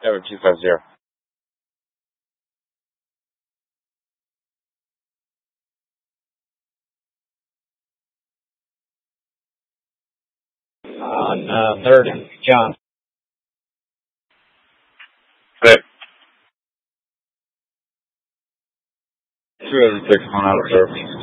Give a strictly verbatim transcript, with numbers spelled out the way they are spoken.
seven two five zero. On uh, third, John. Six. two oh six, one out of service.